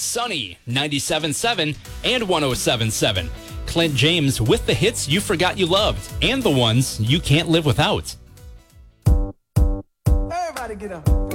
Sunny, 97.7 and 107.7. Clint James with the hits you forgot you loved and the ones you can't live without. Everybody get up.